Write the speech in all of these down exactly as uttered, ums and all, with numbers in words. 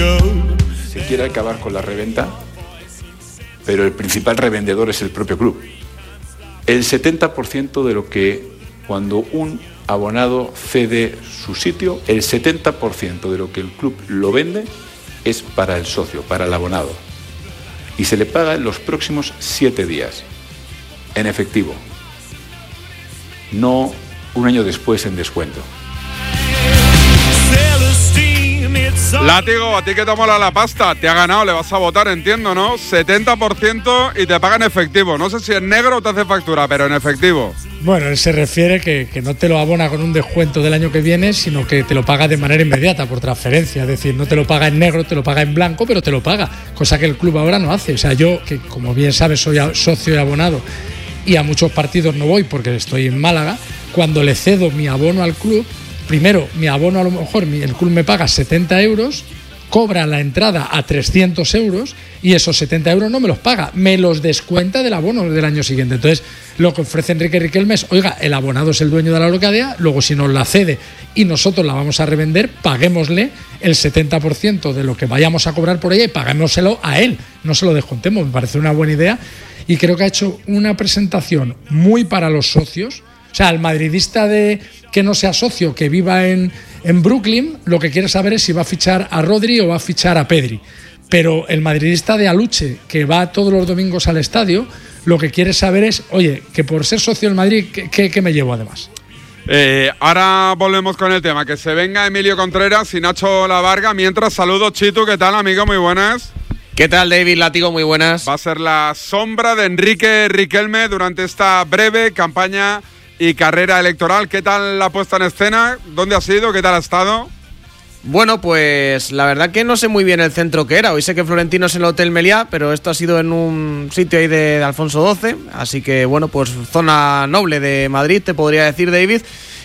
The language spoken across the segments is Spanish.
Se quiere acabar con la reventa, pero el principal revendedor es el propio club. El setenta por ciento de lo que, cuando un abonado cede su sitio, el setenta por ciento de lo que el club lo vende es para el socio, para el abonado. Y se le paga en los próximos siete días, en efectivo. No un año después en descuento. Látigo, a ti que te mola la pasta, te ha ganado, le vas a votar, entiendo, ¿no? setenta por ciento y te pagan en efectivo. No sé si en negro o te hace factura, pero en efectivo. Bueno, él se refiere que, que no te lo abona con un descuento del año que viene, sino que te lo paga de manera inmediata, por transferencia. Es decir, no te lo paga en negro, te lo paga en blanco, pero te lo paga, cosa que el club ahora no hace. O sea, yo, que como bien sabes, soy socio y abonado, y a muchos partidos no voy porque estoy en Málaga, cuando le cedo mi abono al club, primero, mi abono a lo mejor, el club me paga setenta euros, cobra la entrada a trescientos euros y esos setenta euros no me los paga, me los descuenta del abono del año siguiente. Entonces, lo que ofrece Enrique Riquelme es, oiga, el abonado es el dueño de la localidad, luego si nos la cede y nosotros la vamos a revender, paguémosle el setenta por ciento de lo que vayamos a cobrar por ella y paguémoselo a él, no se lo descontemos. Me parece una buena idea y creo que ha hecho una presentación muy para los socios. O sea, el madridista de que no sea socio, que viva en, en Brooklyn, lo que quiere saber es si va a fichar a Rodri o va a fichar a Pedri. Pero el madridista de Aluche, que va todos los domingos al estadio, lo que quiere saber es, oye, que por ser socio del Madrid, ¿qué, qué, qué me llevo además? Eh, ahora volvemos con el tema. Que se venga Emilio Contreras y Nacho Lavarga. Mientras, saludos, Chitu, ¿qué tal, amigo? Muy buenas. ¿Qué tal, David Látigo? Muy buenas. Va a ser la sombra de Enrique Riquelme durante esta breve campaña y carrera electoral. ¿Qué tal la puesta en escena? ¿Dónde ha sido? ¿Qué tal ha estado? Bueno, pues la verdad que no sé muy bien el centro que era. Hoy sé que Florentino es en el Hotel Meliá, pero esto ha sido en un sitio ahí de, de Alfonso doce. Así que, bueno, pues zona noble de Madrid, te podría decir, David.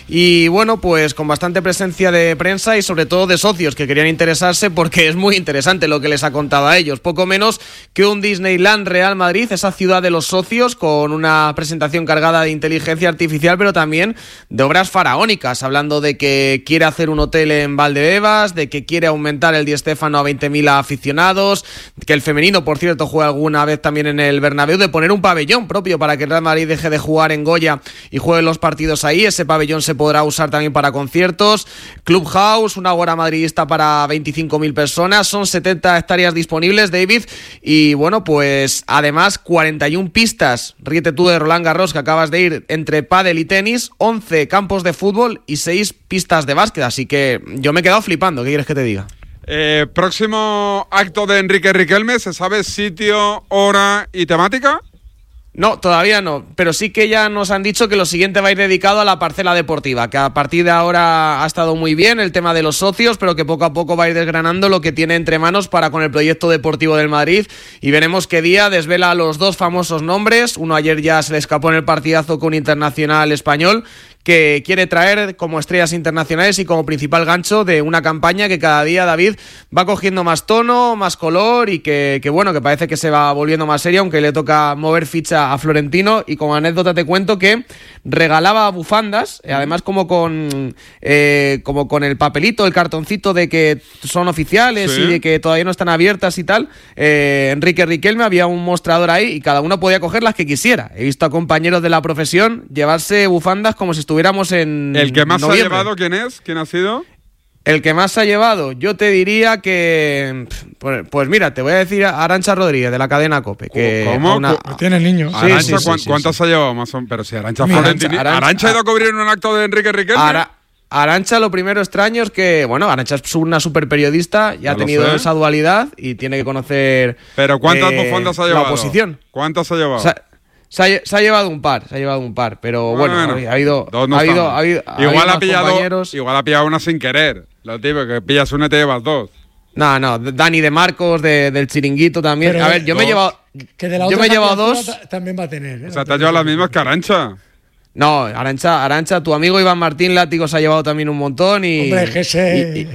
Y bueno, pues con bastante presencia de prensa y sobre todo de socios que querían interesarse, porque es muy interesante lo que les ha contado a ellos. Poco menos que un Disneyland Real Madrid, esa ciudad de los socios, con una presentación cargada de inteligencia artificial, pero también de obras faraónicas, hablando de que quiere hacer un hotel en Valdebebas, de que quiere aumentar el Di Stéfano a veinte mil aficionados, que el femenino, por cierto, juega alguna vez también en el Bernabéu, de poner un pabellón propio para que el Real Madrid deje de jugar en Goya y juegue los partidos ahí. Ese pabellón se podrá usar también para conciertos, Clubhouse, una hora madridista para veinticinco mil personas, son setenta hectáreas disponibles, David, y bueno, pues además cuarenta y una pistas, ríete tú de Roland Garros que acabas de ir, entre pádel y tenis, once campos de fútbol y seis pistas de básquet, así que yo me he quedado flipando, ¿qué quieres que te diga? Eh, próximo acto de Enrique Riquelme, ¿se sabe sitio, hora y temática? No, todavía no, pero sí que ya nos han dicho que lo siguiente va a ir dedicado a la parcela deportiva, que a partir de ahora ha estado muy bien el tema de los socios, pero que poco a poco va a ir desgranando lo que tiene entre manos para con el proyecto deportivo del Madrid, y veremos qué día desvela los dos famosos nombres. Uno ayer ya se le escapó en el partidazo con Internacional Español, que quiere traer como estrellas internacionales y como principal gancho de una campaña que cada día, David, va cogiendo más tono, más color y que, que bueno, que parece que se va volviendo más seria, aunque le toca mover ficha a Florentino. Y como anécdota te cuento que regalaba bufandas, además como con eh, como con el papelito, el cartoncito de que son oficiales, sí, y de que todavía no están abiertas y tal. eh, Enrique Riquelme, había un mostrador ahí y cada uno podía coger las que quisiera. He visto a compañeros de la profesión llevarse bufandas como si estuviéramos en ¿El que más noviembre. ha llevado quién es? ¿Quién ha sido? El que más ha llevado, yo te diría que... Pues, pues mira, te voy a decir a Arantxa Rodríguez, de la cadena COPE. Que ¿Cómo? una, Tiene niños. Sí, Arantxa, sí, sí, sí, ¿cuántas sí. ha llevado más? o- Pero si Arantxa Mira, Florentini... Arantxa- ¿Arantxa ha ido a Arantxa- cubrir en un acto de Enrique Riquelme? Ara, Arantxa, lo primero extraño es que, bueno, Arantxa es una super periodista y Ya ha lo tenido sé. esa dualidad y tiene que conocer... ¿Pero cuántas eh, bufandas ha la llevado? oposición. ¿Cuántas ha llevado? Se ha, se, ha, se ha llevado un par, se ha llevado un par, pero bueno, Bueno, ha habido... dos no ha habido, estamos. ha habido, ha igual, habido ha más pillado, compañeros. igual ha pillado una sin querer. Lo típico, que pillas una y te llevas dos. No, no, Dani de Marcos, de, del Chiringuito también. Pero a ver, yo me he dos. llevado... Que de la yo otra me he llevado candidatura dos... ta- también va a tener. ¿eh? O sea, te has llevado las mismas que Arantxa. No, Arantxa, Arantxa, tu amigo Iván Martín Látigo se ha llevado también un montón y... Hombre, que ese... y- y-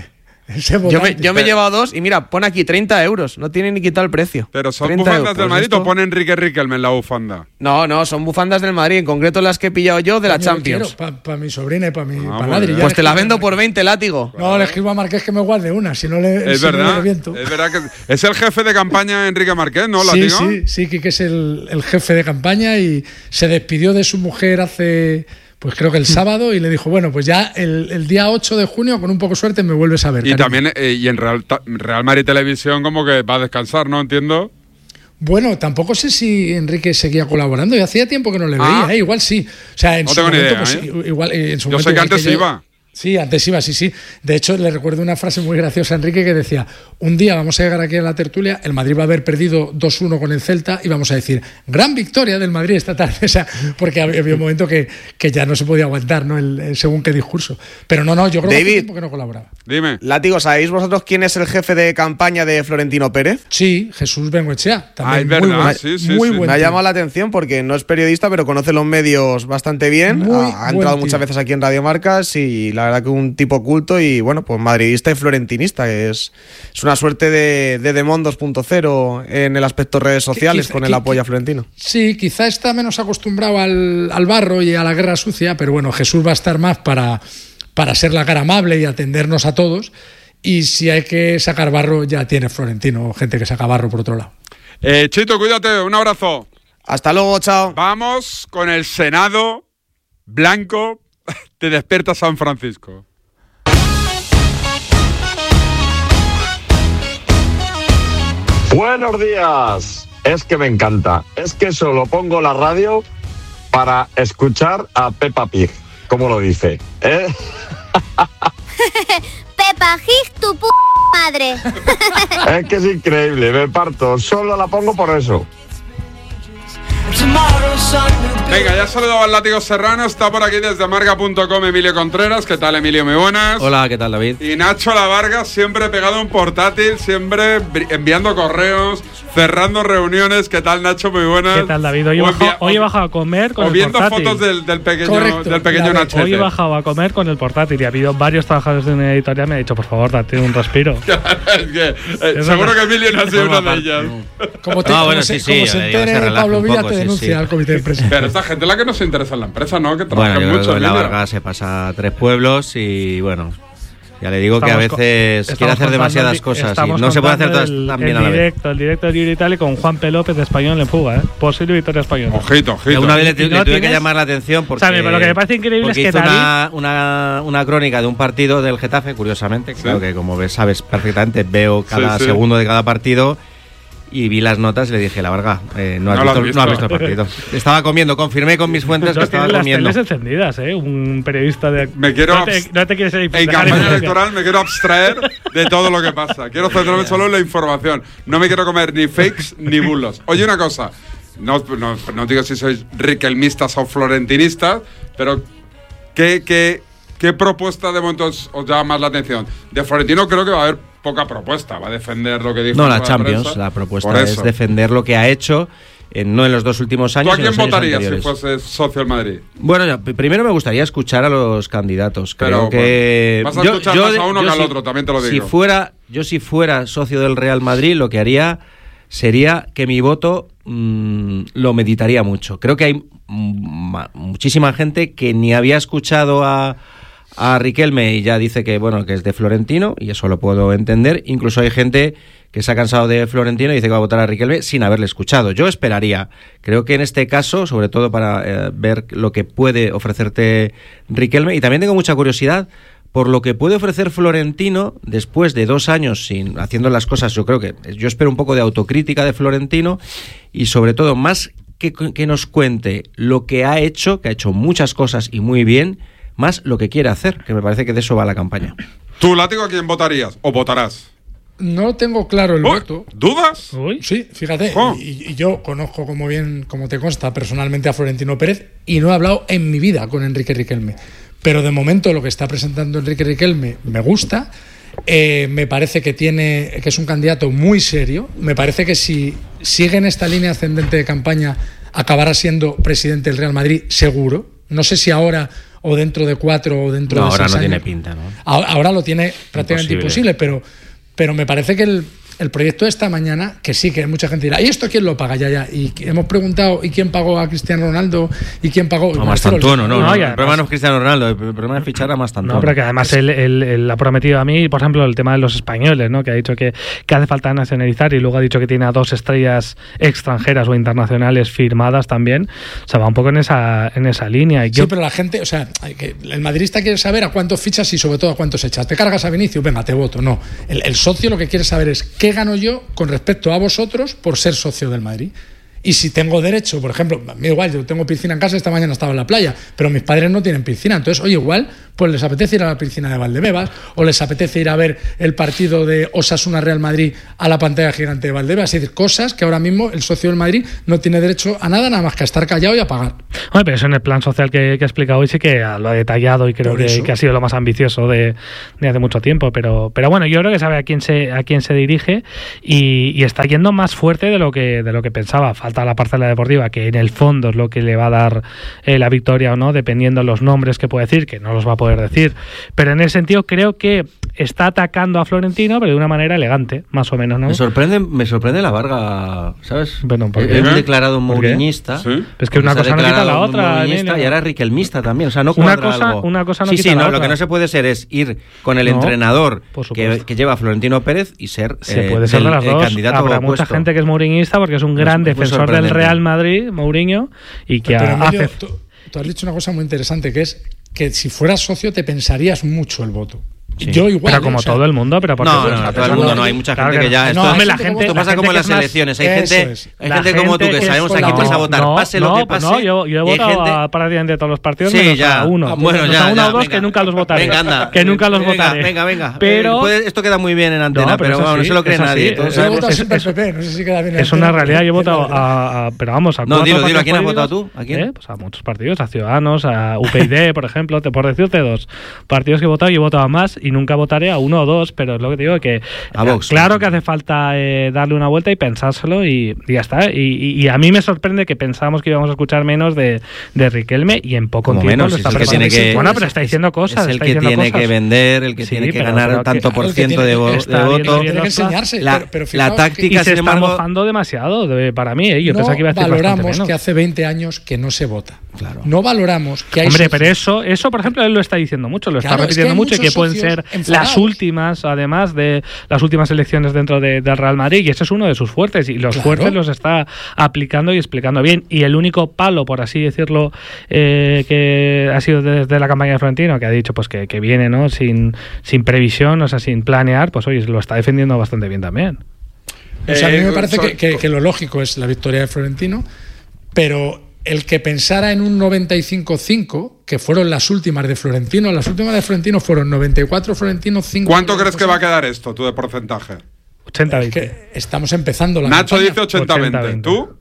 Ese Yo me, votante. yo me he llevado dos y mira, pone aquí treinta euros. No tiene ni quitado el precio. ¿Pero son treinta bufandas euros. del Madrid Esto- o pone Enrique Riquelme en la bufanda? No, no, son bufandas del Madrid. En concreto las que he pillado yo de la Champions. Para pa mi sobrina y para mi Ah, pa muy Ladri. bien. Ya Pues le te la escribo a vendo por Marqués. veinte, látigo. No, le escribo a Marqués que me guarde una, si no le, Es si no le verdad, reviento. es verdad que es el jefe de campaña Enrique Marqués, ¿no, Sí, Látigo? sí, sí, Quique es el, el jefe de campaña y se despidió de su mujer hace, pues creo que el sábado, y le dijo, bueno, pues ya el, el día ocho de junio, con un poco de suerte, me vuelves a ver. Y cariño. también, eh, y en Real, ta- Real Madrid Televisión como que va a descansar, ¿no? Entiendo. Bueno, tampoco sé si Enrique seguía colaborando, y hacía tiempo que no le Ah. veía, ¿eh? Igual sí. O sea, en No su tengo ni momento, idea, pues, ¿eh? igual, eh, en su Yo momento, sé que igual antes yo- iba. Sí, antes iba, sí, sí. De hecho, le recuerdo una frase muy graciosa a Enrique que decía, un día vamos a llegar aquí a la tertulia, el Madrid va a haber perdido dos uno con el Celta y vamos a decir, gran victoria del Madrid esta tarde. O sea, porque había había un momento que, que ya no se podía aguantar, ¿no? El, el según qué discurso. Pero no, no, yo creo que hace David. tiempo que no colaboraba. Dime. Látigo, ¿sabéis vosotros quién es el jefe de campaña de Florentino Pérez? Sí, Jesús Bengoechea. Ah, es También muy verdad, buen- sí, sí, muy sí. buen Me ha tío. llamado la atención porque no es periodista, pero conoce los medios bastante bien. Muy ha, ha buen entrado tío. muchas veces aquí en Radio Marcas y la verdad que un tipo culto y bueno, pues madridista y florentinista, que es, es una suerte de, de Demon dos punto cero en el aspecto redes sociales quizá- con el qui- apoyo a qui- Florentino. Sí, quizá está menos acostumbrado al, al barro y a la guerra sucia, pero bueno, Jesús va a estar más para, para ser la cara amable y atendernos a todos. Y si hay que sacar barro, ya tiene Florentino, gente que saca barro por otro lado. Eh, Chito, cuídate, un abrazo. Hasta luego, chao. Vamos con el Senado blanco de Despierta San Francisco. Buenos días. Es que me encanta. Es que solo pongo la radio para escuchar a Peppa Pig. ¿Cómo lo dice? ¿Eh? Peppa Pig, tu p madre. Es que es increíble, me parto. Solo la pongo por eso. Venga, ya saludado al Látigo Serrano, está por aquí desde marca punto com Emilio Contreras. ¿Qué tal, Emilio? Muy buenas. Hola, ¿qué tal, David? Y Nacho La Varga, siempre pegado a un portátil, siempre bri- enviando correos, cerrando reuniones. ¿Qué tal, Nacho? Muy buenas. ¿Qué tal, David? Hoy he O bajado, envia- hoy he bajado a comer con o el viendo portátil. fotos del, del pequeño, Correcto, del pequeño la ve- Nachete. Hoy he bajado a comer con el portátil y ha habido varios trabajadores de una editorial me han dicho, por favor, date un respiro. Es que, eh, Es seguro verdad. que Emilio no ha sido Forma una de parte, ellas. no. Como, te, Ah, como bueno, se, sí, sí, como se le digo, entere se relaja Pablo un Villa, poco, te sí, denuncia sí. al comité de empresa. Pero esta gente es la que nos interesa en la empresa, ¿no? Que Bueno, trabajan yo creo mucho. que la Emilio. Varga se pasa a tres pueblos y bueno, ya le digo que a Estamos co- veces estamos quiere hacer contando demasiadas el di- cosas y estamos no se puede hacer contando todas el- también el a la vez. directo, El directo de Libre Italia con Juan Pelópez de Español en fuga, ¿eh? Posible victoria española. Ojito, Y ojito. una vez le, tu- ¿Y no le tuve que tienes? llamar la atención porque, O sea, lo que me parece increíble porque es que hizo David- una, una, una crónica de un partido del Getafe, curiosamente, que Sí. claro que como ves, sabes perfectamente, veo cada Sí, sí. segundo de cada partido y vi las notas y le dije, la Varga, eh, no, has No lo has visto, no has visto. visto el partido. Estaba comiendo, confirmé con mis fuentes que No estaba tienes las comiendo. teles encendidas, ¿eh? Un periodista de... Me quiero No te, abs- no te quieres dejar En campaña influenciar. electoral me quiero abstraer de todo lo que pasa. Quiero centrarme solo en la información. No me quiero comer ni fakes ni bulos. Oye, una cosa. No, no, no digo si sois riquelmistas o florentinistas, pero ¿qué, qué, qué propuesta de momento os, os llama más la atención? De Florentino creo que va a haber poca propuesta. Va a defender lo que dijo. No, en la rueda de Champions, prensa. la propuesta Por es eso. defender lo que ha hecho, eh, no en los dos últimos ¿Tú años. a en quién los años votarías si anteriores. fueses socio del Madrid? Bueno, ya, p- primero me gustaría escuchar a los candidatos. Pero, Creo que bueno, vas a escuchar más a uno yo que al si- otro, también te lo Si digo. fuera, yo si fuera socio del Real Madrid, lo que haría sería que mi voto mm, lo meditaría mucho. Creo que hay mm, ma- muchísima gente que ni había escuchado a a Riquelme y ya dice que bueno que es de Florentino y eso lo puedo entender. Incluso hay gente que se ha cansado de Florentino y dice que va a votar a Riquelme sin haberle escuchado. Yo esperaría. Creo que en este caso, sobre todo para eh, ver lo que puede ofrecerte Riquelme, y también tengo mucha curiosidad por lo que puede ofrecer Florentino después de dos años sin haciendo las cosas. Yo creo que yo espero un poco de autocrítica de Florentino y sobre todo más que, que nos cuente lo que ha hecho, que ha hecho muchas cosas y muy bien, más lo que quiere hacer, que me parece que de eso va la campaña. ¿Tú, Látigo, a quién votarías? ¿O votarás? No tengo claro el Oh, voto. ¿Dudas? Uy. Sí, fíjate, Oh. y, y yo conozco, como bien, como te consta, personalmente a Florentino Pérez y no he hablado en mi vida con Enrique Riquelme. Pero de momento lo que está presentando Enrique Riquelme me gusta. Eh, me parece que tiene que es un candidato muy serio. Me parece que si sigue en esta línea ascendente de campaña acabará siendo presidente del Real Madrid seguro. No sé si ahora o dentro de cuatro o dentro no, de seis ahora no años. tiene pinta, ¿no? Ahora, ahora lo tiene prácticamente Imposible. imposible, pero, pero me parece que el, el proyecto de esta mañana, que sí, que mucha gente dirá, ¿y esto quién lo paga? Ya, ya. Y hemos preguntado, ¿y quién pagó a Cristiano Ronaldo? ¿Y quién pagó? No, Mastantuono, no, no, No, el ya, problema además- no es Cristiano Ronaldo, el problema es fichar a Mastantuono. No, pero que además él, él- él ha prometido a mí, por ejemplo, el tema de los españoles, ¿no? Que ha dicho que, que hace falta nacionalizar y luego ha dicho que tiene a dos estrellas extranjeras o internacionales firmadas también. O sea, va un poco en esa, en esa línea. Y Sí, yo- pero la gente, o sea, hay que- el madridista quiere saber a cuántos fichas y sobre todo a cuántos echas. ¿Te cargas a Vinicius? Venga, te voto. No. El, el socio lo que quiere saber es qué gano yo con respecto a vosotros por ser socio del Madrid. Y si tengo derecho, por ejemplo, a mí igual, yo tengo piscina en casa, esta mañana estaba en la playa, pero mis padres no tienen piscina. Entonces, oye, igual, pues les apetece ir a la piscina de Valdebebas o les apetece ir a ver el partido de Osasuna Real Madrid a la pantalla gigante de Valdebebas. Es decir, cosas que ahora mismo el socio del Madrid no tiene derecho a nada, nada más que a estar callado y a pagar. Hombre, pero eso en el plan social que, que ha explicado hoy sí que lo ha detallado y creo Por que, eso. que ha sido lo más ambicioso de, de hace mucho tiempo. Pero, pero bueno, yo creo que sabe a quién se, a quién se dirige y, y está yendo más fuerte de lo que, de lo que pensaba. Falta la parcela deportiva, que en el fondo es lo que le va a dar eh, la victoria o no, dependiendo de los nombres que puede decir, que no los va a poder decir. Pero en ese sentido creo que está atacando a Florentino, pero de una manera elegante, más o menos, ¿no? Me sorprende, me sorprende la Varga, ¿sabes? Bueno, ¿por He- qué? he declarado un ¿Por qué? mourinista. Sí. Es que una porque se ha cosa no quita la declarado un otra, mourinista Emilio. y ahora riquelmista también. O sea, no Una cuadra cosa- algo. una cosa no sí, quita sí, la no, otra. lo que no se puede ser es ir con el No, entrenador por que, supuesto. que lleva Florentino Pérez y ser Se eh, puede ser el, de las el dos. candidato Habrá mucha opuesto. gente que es mourinista porque es un gran muy defensor del sorprendente. Real Madrid, Mourinho, y que Pero, ha- Emilio, hace... tú, tú has dicho una cosa muy interesante, que es que si fueras socio te pensarías mucho el voto. Sí. Yo igual. Pero ¿eh? como O sea, todo el mundo, pero porque No, bueno, no, no, pero todo el eso mundo no- no. Hay mucha claro gente que no. ya. No, Esto, hombre, la esto gente, esto la pasa gente como en que las es más- elecciones. Hay Eso gente, es. hay La gente como tú gente que que sabemos es a quién con- vas a votar, no, pase no, lo que pues pase. no, yo, yo he y hay votado gente- a prácticamente todos los partidos, Sí, menos ya. a uno. Ah, bueno, Menos ya, a uno ya, o dos venga. que nunca los votaré. Venga, anda. Que nunca los Venga, votaré. Venga, venga. Pero... Eh, puede- esto queda muy bien en antena, No, pero pero eso bueno, no sí, se lo cree eso nadie. sí, Todos Yo he sabemos- votado es- siempre es- al P P, no sé si queda bien. Es el una tema, realidad, yo he pero- votado a, a- pero vamos, a No, cuatro dilo, dilo, partidos ¿a quién has políticos. votado tú? ¿A quién? ¿Eh? Pues a muchos partidos, a Ciudadanos, a U P yD, por ejemplo, te, por decirte dos partidos que he votado, y he votado a más y nunca votaré a uno o dos, pero es lo que te digo, que A Vox. claro que hace falta eh, darle una vuelta y pensárselo y, y ya está. Y, y- y a mí me sorprende que pensábamos que íbamos a escuchar menos de, de Riquelme y en poco Como tiempo menos, lo si está es el que preparando. tiene que- Bueno, pero está diciendo cosas. Es el está que diciendo tiene cosas. que vender, el que Sí, tiene que pero- ganar pero tanto que- por el que ciento tiene de, que vo- de estar bien voto. Tiene que Las- enseñarse. La, pero, pero la fijaos que- Y táctica, se sin está embargo, mojando demasiado de- para mí, ¿eh? Yo no pensaba que iba a decir bastante valoramos menos. que hace veinte años que no se vota. Claro. No valoramos que hay Hombre, socios- pero eso, eso, por ejemplo, él lo está diciendo mucho, lo está Claro, es que repitiendo hay mucho y que muchos pueden socios ser enfadados. las últimas, además de las últimas elecciones dentro de- del Real Madrid, y ese es uno de sus fuertes, y los Claro. fuertes los está aplicando y explicando bien. Y el único palo, por así decirlo, eh, que ha sido desde la campaña de Florentino, que ha dicho pues que, que viene, ¿no? sin, sin previsión, o sea, sin planear, pues oye, lo está defendiendo bastante bien también. O sea, a mí me Eh, parece so- que, que- que lo lógico es la victoria de Florentino, pero el que pensara en un noventa y cinco cinco, que fueron las últimas de Florentino, las últimas de Florentino fueron noventa y cuatro Florentino, cinco. ¿Cuánto crees que va a quedar esto, tú, de porcentaje? ochenta Es veinte. que estamos empezando la Nacho campaña. dice ochenta veinte. ochenta veinte. ¿Tú?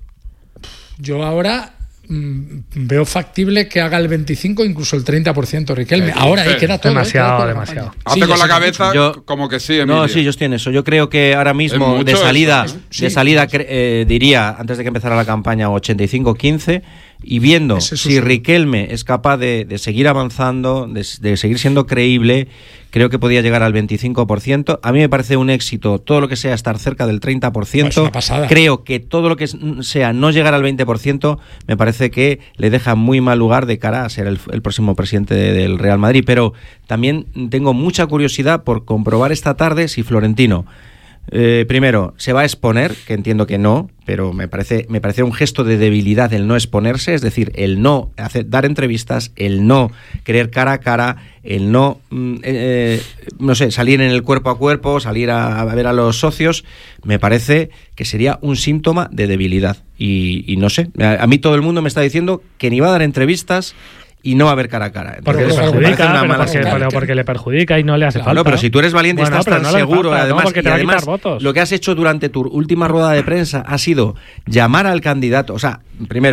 Yo ahora mm, veo factible que haga el veinticinco, incluso el treinta por ciento Riquelme. Eh, Ahora ahí sí. queda todo. eh, Demasiado, queda toda la demasiado. campaña. Hace Sí, con ya la sé que cabeza Yo- como que sí, Emilio. No, sí, yo estoy en eso. Yo creo que ahora mismo, mucho de salida, eso. Sí, de salida sí. cre- eh, diría, antes de que empezara la campaña, ochenta y cinco quince, y viendo Es eso, si sí. Riquelme es capaz de, de seguir avanzando, de, de seguir siendo creíble, creo que podía llegar al veinticinco por ciento. A mí me parece un éxito todo lo que sea estar cerca del treinta por ciento. Es una pasada. Creo que todo lo que s- sea no llegar al veinte por ciento me parece que le deja muy mal lugar de cara a ser el, el próximo presidente de- del Real Madrid. Pero también tengo mucha curiosidad por comprobar esta tarde si Florentino, eh, primero, se va a exponer, que entiendo que no, pero me parece, me parece un gesto de debilidad el no exponerse, es decir, el no hacer, dar entrevistas, el no querer cara a cara, el no, mm, eh, no sé, salir en el cuerpo a cuerpo, salir a, a ver a los socios, me parece que sería un síntoma de debilidad. Y, y no sé, a, a mí todo el mundo me está diciendo que ni va a dar entrevistas y no va a haber cara a cara. Porque Entonces, le Claro, me parece perjudica, una pero mala porque, señal. pero porque le perjudica y no le hace Claro, falta. pero si tú eres valiente y Bueno, estás pero tan no le hace seguro, falta, ¿no? además, Porque y te va a además quitar votos. lo que has hecho durante tu última rueda de prensa ha sido llamar al candidato, o sea, primero,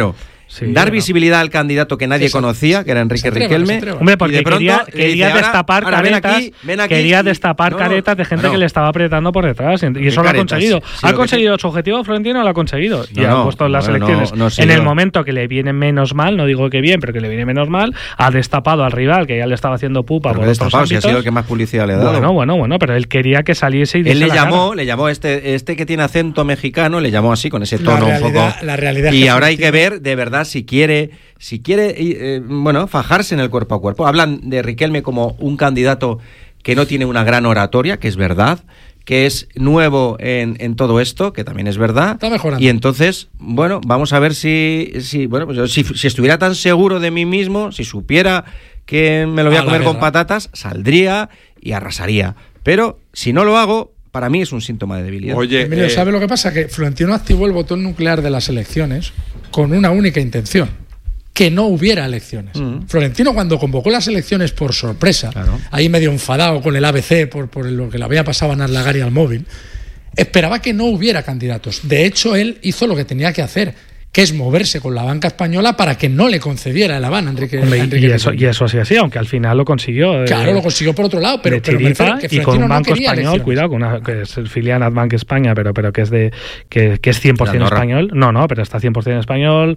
Sí, dar bueno. visibilidad al candidato que nadie Sí, conocía, que era Enrique se atreva, Riquelme. se atreva. Hombre, porque y de pronto quería, le quería dice, ahora- destapar ahora ven caretas, aquí, ven aquí quería y- destapar no, caretas de gente no. que le estaba apretando por detrás, y eso ¿Qué lo ha caretas? conseguido. Si ha lo que conseguido su objetivo, Florentino lo ha conseguido. y No, ha no, puesto en las bueno, elecciones. no, no sé en yo. el momento que le viene menos mal, no digo que bien, pero que le viene menos mal, ha destapado al rival, que ya le estaba haciendo pupa Pero por otros destapado, si ha ámbitos. sido el que más publicidad le ha dado. Bueno, bueno, bueno, pero él quería que saliese y Él diese le la llamó, cara. le llamó este, este que tiene acento mexicano, le llamó así, con ese La tono un realidad- poco. la realidad es y que ahora hay que Florentino- ver de verdad si quiere, si quiere, eh, bueno, fajarse en el cuerpo a cuerpo. Hablan de Riquelme como un candidato que no tiene una gran oratoria, que es verdad, que es nuevo en, en todo esto, que también es verdad. Está mejorando. Y entonces, bueno, vamos a ver si, si bueno, pues yo, si, si estuviera tan seguro de mí mismo, si supiera que me lo voy a, A la comer con guerra. patatas, saldría y arrasaría. Pero si no lo hago, para mí es un síntoma de debilidad. Oye, Emilio, eh, ¿sabe lo que pasa? Que Florentino activó el botón nuclear de las elecciones con una única intención: que no hubiera elecciones. Mm. Florentino, cuando convocó las elecciones por sorpresa, Claro. ahí medio enfadado con el A B C por, por lo que le había pasado a Narlagari al móvil, esperaba que no hubiera candidatos. De hecho, él hizo lo que tenía que hacer, que es moverse con la banca española para que no le concediera el Habana a Enrique, Hombre, a y, Enrique y eso, Riquelme. y eso sí así, aunque al final lo consiguió. eh, Claro, lo consiguió por otro lado, pero, de pero me chiripa refiero que y con Florentino un no banco quería español, elecciones. cuidado, con una, que es el filial Adbank España, pero, pero que es de que, que es cien por ciento De Andorra. español. No, no, pero está cien por ciento español,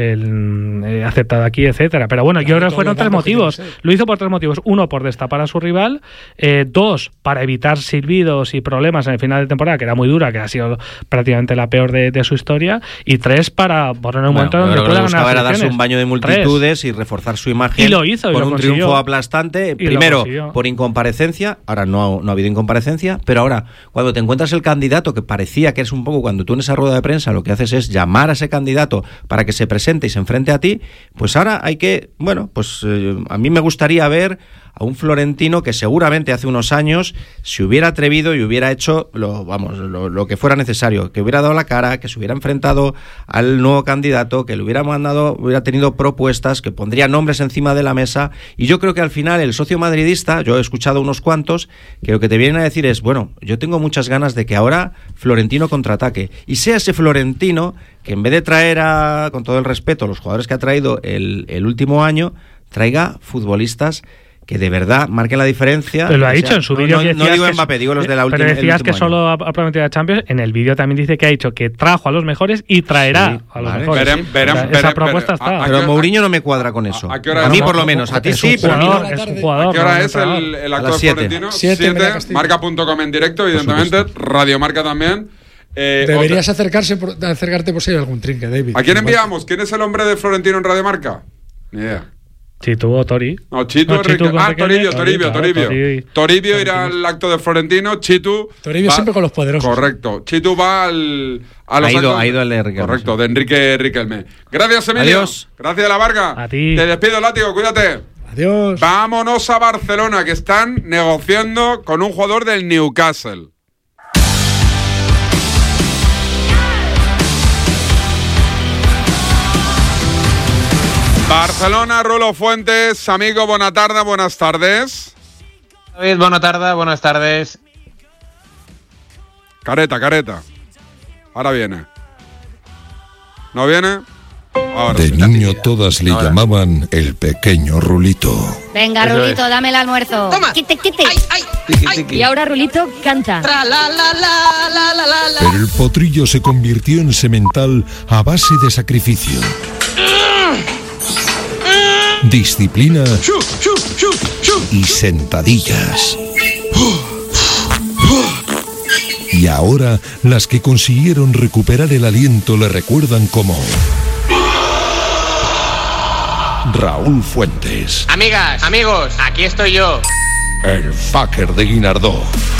el, eh, aceptado aquí, etcétera. Pero bueno, Claro, yo creo que todos fueron los tres bancos que motivos. tienen que ser. Lo hizo por tres motivos. Uno, por destapar a su rival. Eh, dos, para evitar silbidos y problemas en el final de temporada, que era muy dura, que ha sido prácticamente la peor de, de su historia. Y tres, para poner un Bueno, momento yo donde creo que pueda lo que ganar buscaba era las darse elecciones. un baño de Tres. multitudes y reforzar su imagen Y lo hizo, y con lo un consiguió. triunfo aplastante. Y lo Primero, consiguió. por incomparecencia, ahora no, no ha habido incomparecencia, pero ahora, cuando te encuentras el candidato, que parecía que es un poco cuando tú en esa rueda de prensa lo que haces es llamar a ese candidato para que se presente y se enfrente a ti, pues ahora hay que, bueno, pues eh, a mí me gustaría ver a un Florentino que seguramente hace unos años se hubiera atrevido y hubiera hecho lo, vamos, lo, lo que fuera necesario, que hubiera dado la cara, que se hubiera enfrentado al nuevo candidato, que le hubiera mandado, hubiera tenido propuestas, que pondría nombres encima de la mesa. Y yo creo que al final el socio madridista, yo he escuchado unos cuantos, que lo que te vienen a decir es, bueno, yo tengo muchas ganas de que ahora Florentino contraataque y sea ese Florentino que en vez de traer a, con todo el respeto, los jugadores que ha traído el, el último año, traiga futbolistas que de verdad marquen la diferencia. Pero lo ha O dicho sea, en su no- vídeo. No, que no decías digo que- Mbappé, digo los de la última. Pero decías el que último solo año. ha ha prometido a Champions. En el vídeo también dice que ha dicho que trajo a los mejores y traerá Sí, a los vale. mejores. Verem- verem- O sea, verem- esa propuesta verem- está. a- a- Pero qué- Mourinho no me cuadra con eso. a A, qué hora mí es? por lo menos, a ti es sí, un pero a mí no. jugador, es un jugador. ¿A qué hora no, es no, no, el, el A acto las de siete. Florentino? Siete, siete, Media Castilla. marca punto com en directo, evidentemente, supuesto. Radio Marca también. Eh, Deberías otra- acercarse por, acercarte por si hay algún trinque, David. ¿A quién Igual. enviamos? ¿Quién es el hombre de Florentino en Radio Marca? Ni idea. Sí, tuvo Tori. No, Chitu, No, Enrique- Chitu con Ah, Riquelme, Toribio, Tori, Toribio, claro, Toribio. Tori- Toribio irá al acto de Florentino, Chitu. Toribio va- siempre con los poderosos. Correcto. Chitu va al. A los Ha ido- actos- ha ido el de Riquelme, Correcto, sí. de Enrique Riquelme. Gracias, Emilio. Adiós. Gracias, La Varga. A ti. Te despido, Látigo, cuídate. Adiós. Vámonos a Barcelona, que están negociando con un jugador del Newcastle. Barcelona, Rulo Fuentes, amigo, buena tarde, buenas tardes. David, buenas tardes, buenas tardes. Careta, careta. Ahora viene. ¿No viene? Ahora De sí. niño todas le llamaban el pequeño Rulito. Venga, Eso Rulito, es. dame el almuerzo. Toma. Quite, quite. ¡Ay, ay! Tiki, ay. tiki. Y ahora Rulito canta. Tra, la, la, la, la, la, la, la. Pero el potrillo se convirtió en semental a base de sacrificio, disciplina Shu, shu, shu, shu. y sentadillas. Y ahora las que consiguieron recuperar el aliento le recuerdan como Raúl Fuentes, Amigas, amigos, aquí estoy yo. el fucker de Guinardó.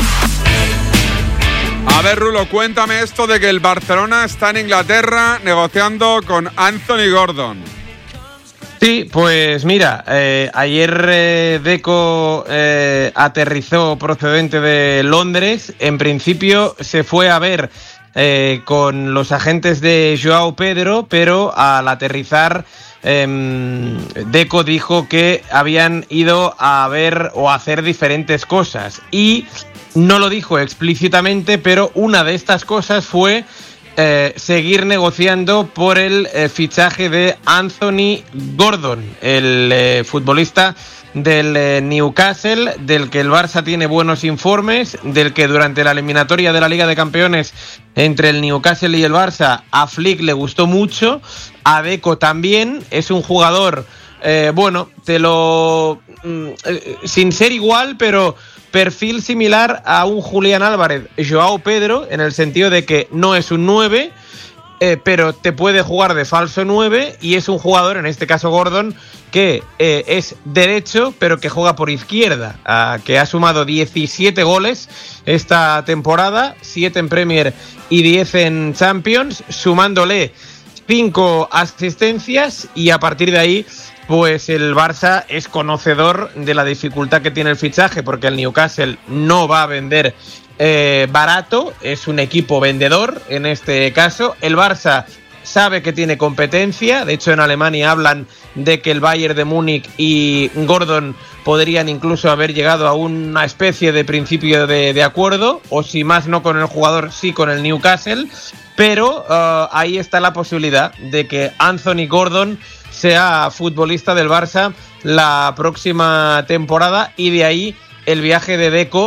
A ver, Rulo, cuéntame esto de que el Barcelona está en Inglaterra negociando con Anthony Gordon. Sí, pues mira, eh, ayer eh, Deco eh, aterrizó procedente de Londres. En principio se fue a ver eh, con los agentes de Joao Pedro, pero al aterrizar eh, Deco dijo que habían ido a ver o a hacer diferentes cosas. Y no lo dijo explícitamente, pero una de estas cosas fue eh, seguir negociando por el eh, fichaje de Anthony Gordon, el eh, futbolista del eh, Newcastle, del que el Barça tiene buenos informes, del que durante la eliminatoria de la Liga de Campeones entre el Newcastle y el Barça a Flick le gustó mucho, a Deco también. Es un jugador, eh, bueno, te lo... Mm, eh, sin ser igual, pero perfil similar a un Julián Álvarez, Joao Pedro, en el sentido de que no es un nueve, eh, pero te puede jugar de falso nueve, y es un jugador, en este caso Gordon, que eh, es derecho, pero que juega por izquierda, uh, que ha sumado diecisiete goles esta temporada, siete en Premier y diez en Champions, sumándole cinco asistencias, y a partir de ahí pues el Barça es conocedor de la dificultad que tiene el fichaje, porque el Newcastle no va a vender eh, barato, es un equipo vendedor en este caso. El Barça sabe que tiene competencia, de hecho en Alemania hablan de que el Bayern de Múnich y Gordon podrían incluso haber llegado a una especie de principio de, de acuerdo, o si más no con el jugador, sí con el Newcastle, pero uh, ahí está la posibilidad de que Anthony Gordon sea futbolista del Barça la próxima temporada, y de ahí el viaje de Deco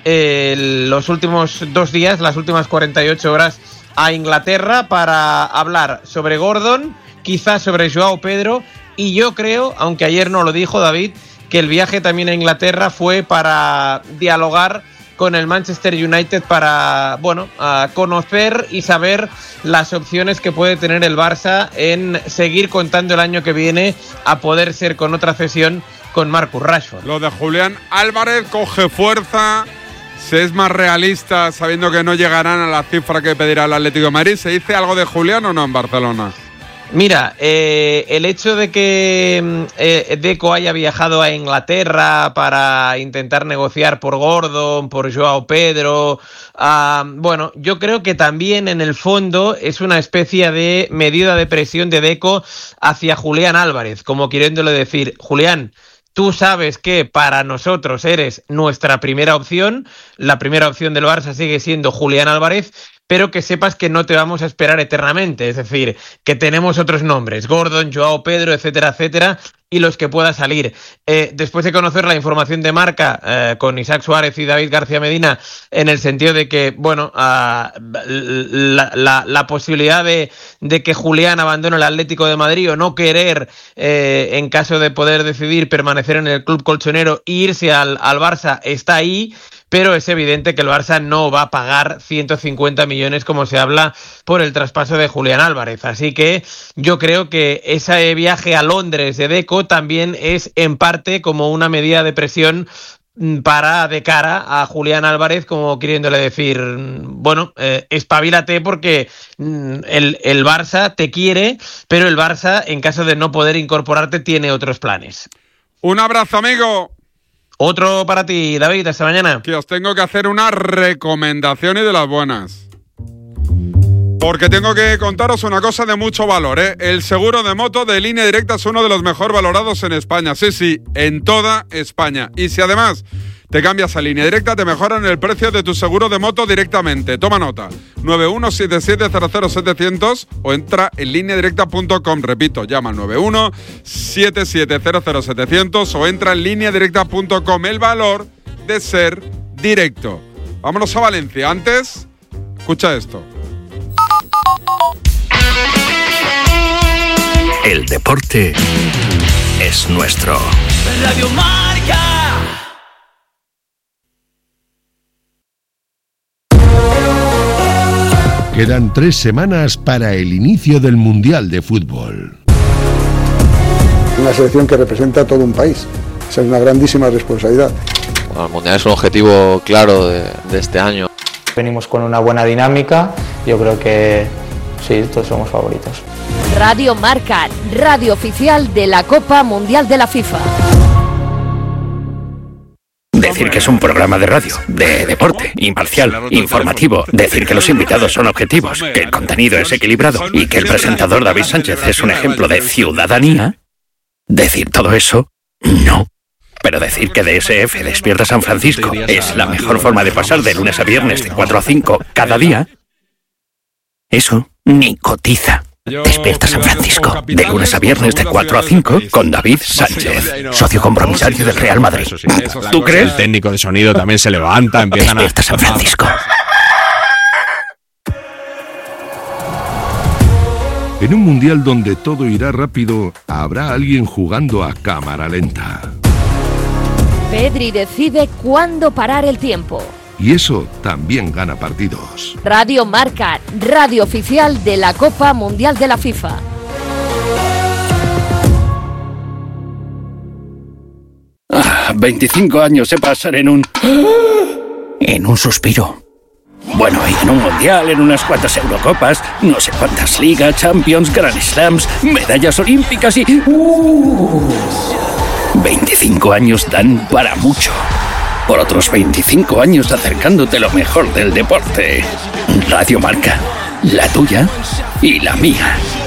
eh, los últimos dos días, las últimas cuarenta y ocho horas a Inglaterra para hablar sobre Gordon, quizás sobre Joao Pedro, y yo creo, aunque ayer no lo dijo David, que el viaje también a Inglaterra fue para dialogar con el Manchester United para, bueno, a conocer y saber las opciones que puede tener el Barça en seguir contando el año que viene, a poder ser con otra cesión con Marcus Rashford. Lo de Julián Álvarez coge fuerza, se es más realista sabiendo que no llegarán a la cifra que pedirá el Atlético de Madrid. ¿Se dice algo de Julián o no en Barcelona? Mira, eh, el hecho de que eh, Deco haya viajado a Inglaterra para intentar negociar por Gordon, por Joao Pedro, uh, bueno, yo creo que también en el fondo es una especie de medida de presión de Deco hacia Julián Álvarez, como queriéndole decir: Julián, tú sabes que para nosotros eres nuestra primera opción, la primera opción del Barça sigue siendo Julián Álvarez, pero que sepas que no te vamos a esperar eternamente, es decir, que tenemos otros nombres, Gordon, Joao Pedro, etcétera, etcétera, y los que pueda salir. Eh, después de conocer la información de Marca eh, con Isaac Suárez y David García Medina, en el sentido de que, bueno, uh, la, la, la posibilidad de, de que Julián abandone el Atlético de Madrid o no querer, eh, en caso de poder decidir permanecer en el club colchonero e irse al, al Barça, está ahí. Pero es evidente que el Barça no va a pagar ciento cincuenta millones como se habla por el traspaso de Julián Álvarez. Así que yo creo que ese viaje a Londres de Deco también es en parte como una medida de presión para de cara a Julián Álvarez, como queriéndole decir, bueno, eh, espabilate porque el, el Barça te quiere, pero el Barça, en caso de no poder incorporarte, tiene otros planes. Un abrazo, amigo. Otro para ti, David, hasta mañana. Que os tengo que hacer una recomendación y de las buenas. Porque tengo que contaros una cosa de mucho valor, ¿eh? El seguro de moto de Línea Directa es uno de los mejor valorados en España. Sí, sí, en toda España. Y si además te cambias a Línea Directa, te mejoran el precio de tu seguro de moto directamente. Toma nota. nueve uno siete siete cero cero siete cero cero o entra en línea directa punto com. Repito, llama al nueve uno siete siete cero cero siete cero cero o entra en línea directa punto com. El valor de ser directo. Vámonos a Valencia. Antes, escucha esto. El deporte es nuestro. Radio Marca. Quedan tres semanas para el inicio del Mundial de Fútbol. Una selección que representa a todo un país. Esa es una grandísima responsabilidad. Bueno, el Mundial es un objetivo claro de, de este año. Venimos con una buena dinámica. Yo creo que sí, todos somos favoritos. Radio Marca, radio oficial de la Copa Mundial de la FIFA. Decir que es un programa de radio, de deporte, imparcial, informativo. Decir que los invitados son objetivos, que el contenido es equilibrado y que el presentador David Sánchez es un ejemplo de ciudadanía. Decir todo eso, no. Pero decir que D S F Despierta San Francisco es la mejor forma de pasar de lunes a viernes de cuatro a cinco cada día, Eso ni cotiza. Despierta San Francisco, de lunes a viernes de cuatro a cinco con David Sánchez, socio compromisario del Real Madrid. ¿Tú crees? El técnico de sonido también se levanta, empiezan a... Despierta San Francisco. En un mundial donde todo irá rápido, habrá alguien jugando a cámara lenta. Pedri decide cuándo parar el tiempo. Y eso también gana partidos. Radio Marca, radio oficial de la Copa Mundial de la FIFA. Ah, veinticinco años se pasan en un... en un suspiro. Bueno, y en un mundial, en unas cuantas Eurocopas, no sé cuántas ligas, Champions, Grand Slams, medallas olímpicas y... Uh, veinticinco años dan para mucho. Por otros veinticinco años acercándote lo mejor del deporte. Radio Marca, la tuya y la mía.